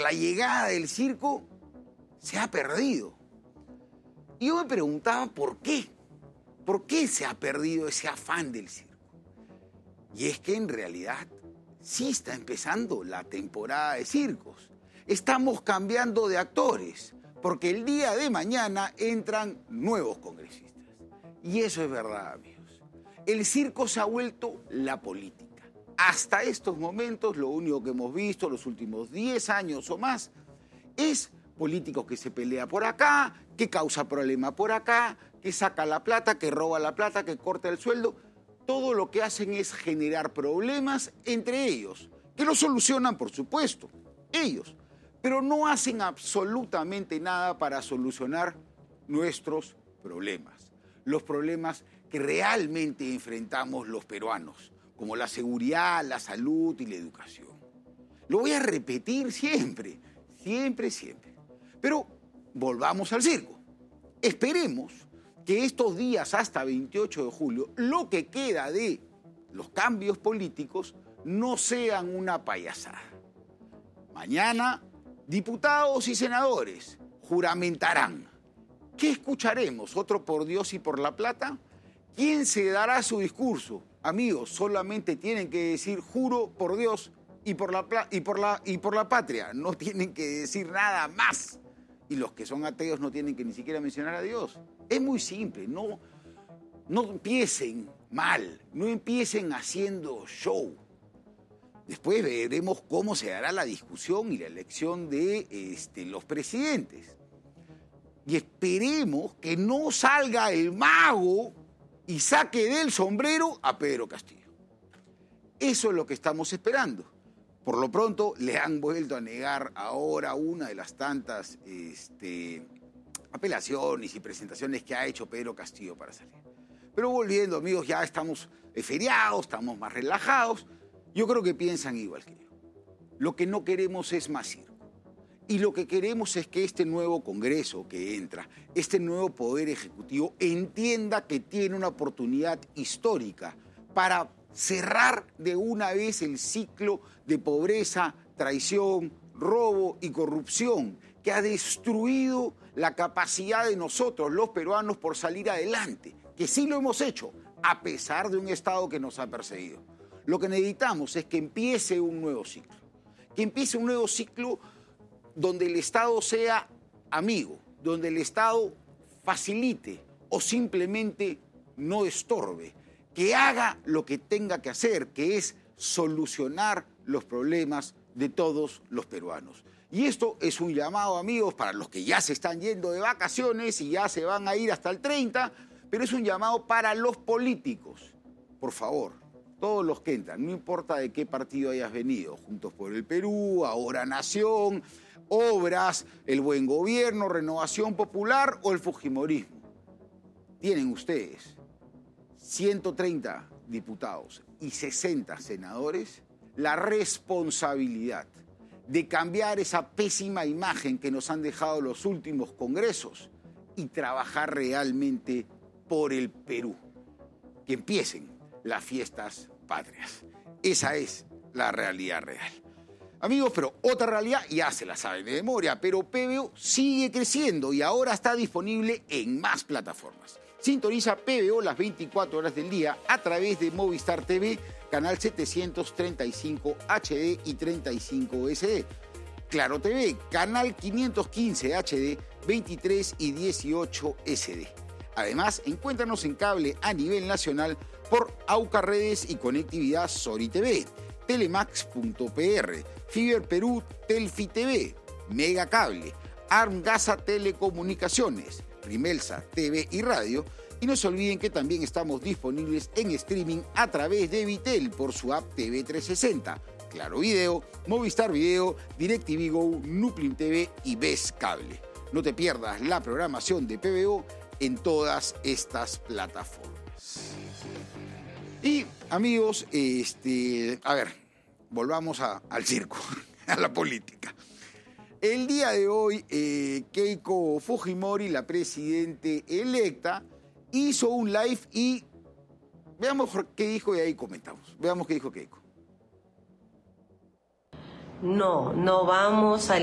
la llegada del circo se ha perdido. Y yo me preguntaba por qué. ¿Por qué se ha perdido ese afán del circo? Y es que en realidad sí está empezando la temporada de circos. Estamos cambiando de actores, porque el día de mañana entran nuevos congresistas. Y eso es verdad, amigos. El circo se ha vuelto la política. Hasta estos momentos, lo único que hemos visto los últimos 10 años o más es políticos que se pelea por acá, que causa problema por acá, que saca la plata, que roba la plata, que corta el sueldo. Todo lo que hacen es generar problemas entre ellos, que lo solucionan, por supuesto, ellos, pero no hacen absolutamente nada para solucionar nuestros problemas, los problemas que realmente enfrentamos los peruanos, como la seguridad, la salud y la educación. Lo voy a repetir siempre, siempre, siempre. Pero volvamos al circo. Esperemos que estos días hasta 28 de julio, lo que queda de los cambios políticos no sean una payasada. Mañana, diputados y senadores juramentarán. ¿Qué escucharemos? ¿Otro por Dios y por la plata? ¿Quién se dará su discurso? Amigos, solamente tienen que decir juro por Dios y por la patria. No tienen que decir nada más. Y los que son ateos no tienen que ni siquiera mencionar a Dios. Es muy simple, no empiecen mal, no empiecen haciendo show. Después veremos cómo se dará la discusión y la elección de los presidentes. Y esperemos que no salga el mago y saque del sombrero a Pedro Castillo. Eso es lo que estamos esperando. Por lo pronto, le han vuelto a negar ahora una de las tantas apelaciones y presentaciones que ha hecho Pedro Castillo para salir. Pero volviendo, amigos, ya estamos feriados, estamos más relajados. Yo creo que piensan igual que yo. Lo que no queremos es más circo. Y lo que queremos es que este nuevo Congreso que entra, este nuevo Poder Ejecutivo, entienda que tiene una oportunidad histórica para cerrar de una vez el ciclo de pobreza, traición, robo y corrupción que ha destruido la capacidad de nosotros, los peruanos, por salir adelante, que sí lo hemos hecho, a pesar de un Estado que nos ha perseguido. Lo que necesitamos es que empiece un nuevo ciclo, donde el Estado sea amigo, donde el Estado facilite o simplemente no estorbe, que haga lo que tenga que hacer, que es solucionar los problemas de todos los peruanos. Y esto es un llamado, amigos, para los que ya se están yendo de vacaciones y ya se van a ir hasta el 30, pero es un llamado para los políticos. Por favor, todos los que entran, no importa de qué partido hayas venido, Juntos por el Perú, Ahora Nación, Obras, El Buen Gobierno, Renovación Popular o el Fujimorismo, tienen ustedes 130 diputados y 60 senadores la responsabilidad de cambiar esa pésima imagen que nos han dejado los últimos congresos y trabajar realmente por el Perú. Que empiecen las fiestas patrias. Esa es la realidad real. Amigos, pero otra realidad ya se la saben de memoria, pero PBO sigue creciendo y ahora está disponible en más plataformas. Sintoniza PBO las 24 horas del día a través de Movistar TV, canal 735 HD y 35 SD. Claro TV, canal 515 HD, 23 y 18 SD. Además, encuéntranos en cable a nivel nacional por Auca Redes y Conectividad Sori TV, Telemax.pr, Fiber Perú, Telfi TV, Mega Cable, Armgasa Telecomunicaciones, Primelsa TV y Radio. Y no se olviden que también estamos disponibles en streaming a través de Vitel por su app TV 360, Claro Video, Movistar Video, DirecTV Go, Nuplim TV y Ves Cable. No te pierdas la programación de PBO en todas estas plataformas. Y amigos, volvamos al circo, a la política. El día de hoy, Keiko Fujimori, la presidente electa, hizo un live y veamos qué dijo y ahí comentamos. Veamos qué dijo Keiko. No vamos a